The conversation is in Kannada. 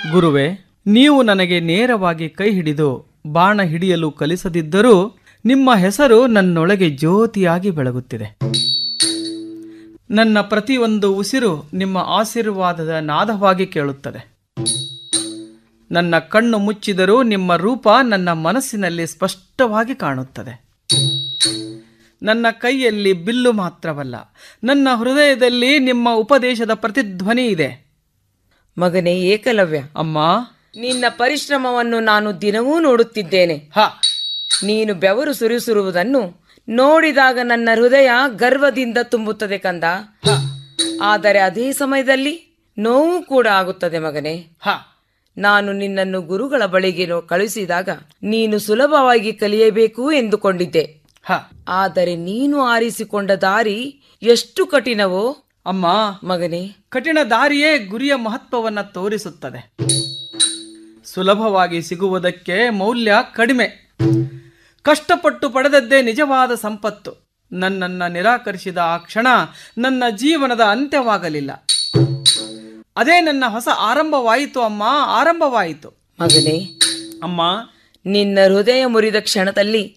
ಗುರುವೇ, ನೀವು ನನಗೆ ನೇರವಾಗಿ ಕೈ ಹಿಡಿದು ಬಾಣ ಹಿಡಿಯಲು ಕಲಿಸದಿದ್ದರೂ ನಿಮ್ಮ ಹೆಸರು ನನ್ನೊಳಗೆ ಜ್ಯೋತಿಯಾಗಿ ಬೆಳಗುತ್ತಿದೆ. ನನ್ನ ಪ್ರತಿಯೊಂದು ಉಸಿರು ನಿಮ್ಮ ಆಶೀರ್ವಾದದ ನಾದವಾಗಿ ಕೇಳುತ್ತದೆ. ನನ್ನ ಕಣ್ಣು ಮುಚ್ಚಿದರೂ ನಿಮ್ಮ ರೂಪ ನನ್ನ ಮನಸ್ಸಿನಲ್ಲಿ ಸ್ಪಷ್ಟವಾಗಿ ಕಾಣುತ್ತದೆ. ನನ್ನ ಕೈಯಲ್ಲಿ ಬಿಲ್ಲು ಮಾತ್ರವಲ್ಲ, ನನ್ನ ಹೃದಯದಲ್ಲಿ ನಿಮ್ಮ ಉಪದೇಶದ ಪ್ರತಿಧ್ವನಿ ಇದೆ. ಮಗನೇ ಏಕಲವ್ಯ, ಅಮ್ಮ, ನಿನ್ನ ಪರಿಶ್ರಮವನ್ನು ನಾನು ದಿನವೂ ನೋಡುತ್ತಿದ್ದೇನೆ. ನೀನು ಬೆವರು ಸುರಿಸಿರುವುದನ್ನು ನೋಡಿದಾಗ ನನ್ನ ಹೃದಯ ಗರ್ವದಿಂದ ತುಂಬುತ್ತದೆ ಕಂದ. ಆದರೆ ಅದೇ ಸಮಯದಲ್ಲಿ ನೋವು ಕೂಡ ಆಗುತ್ತದೆ ಮಗನೇ. ನಾನು ನಿನ್ನನ್ನು ಗುರುಗಳ ಬಳಿಗೆ ಕಳುಹಿಸಿದಾಗ ನೀನು ಸುಲಭವಾಗಿ ಕಲಿಯಬೇಕು ಎಂದುಕೊಂಡಿದ್ದೆ. ಆದರೆ ನೀನು ಆರಿಸಿಕೊಂಡ ದಾರಿ ಎಷ್ಟು ಕಠಿಣವೋ ಅಮ್ಮ. ಮಗನೇ, ಕಠಿಣ ದಾರಿಯೇ ಗುರಿಯ ಮಹತ್ವವನ್ನು ತೋರಿಸುತ್ತದೆ. ಸುಲಭವಾಗಿ ಸಿಗುವುದಕ್ಕೆ ಮೌಲ್ಯ ಕಡಿಮೆ. ಕಷ್ಟಪಟ್ಟು ಪಡೆದದ್ದೇ ನಿಜವಾದ ಸಂಪತ್ತು. ನನ್ನನ್ನು ನಿರಾಕರಿಸಿದ ಆ ಕ್ಷಣ ನನ್ನ ಜೀವನದ ಅಂತ್ಯವಾಗಲಿಲ್ಲ, ಅದೇ ನನ್ನ ಹೊಸ ಆರಂಭವಾಯಿತು ಅಮ್ಮ, ಆರಂಭವಾಯಿತು. ಮಗನೇ, ಅಮ್ಮ, ನಿನ್ನ ಹೃದಯ ಮುರಿದ ಕ್ಷಣದಲ್ಲಿ